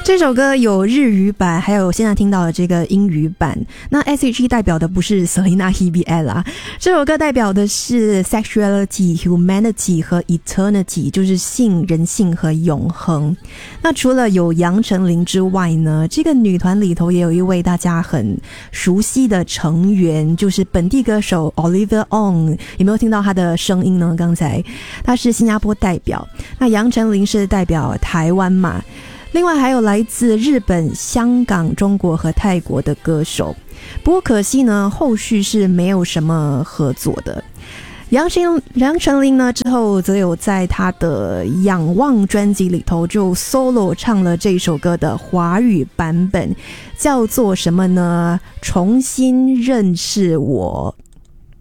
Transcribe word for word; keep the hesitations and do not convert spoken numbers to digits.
这首歌有日语版，还有现在听到的这个英语版。那 S H E 代表的不是 Selena Hibbiela， 这首歌代表的是 Sexuality, Humanity 和 Eternity， 就是性、人性和永恒。那除了有杨丞琳之外呢，这个女团里头也有一位大家很熟悉的成员，就是本地歌手 Olivia Ong。 有没有听到她的声音呢？刚才她是新加坡代表，那杨丞琳是代表台湾嘛。另外还有来自日本、香港、中国和泰国的歌手，不过可惜呢，后续是没有什么合作的。杨丞杨丞琳呢之后则有在他的《仰望》专辑里头就 solo 唱了这首歌的华语版本，叫做什么呢？重新认识我。